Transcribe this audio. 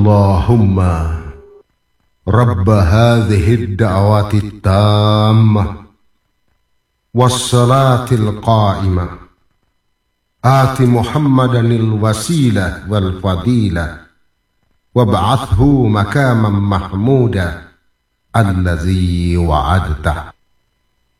Allahumma Rabb hadhihi ad-da'wati at-tammah was-salatil qa'imah ati Muhammadanil wasilah wal fadilah wab'athhu makaman mahmuda alladzi wa'adtah.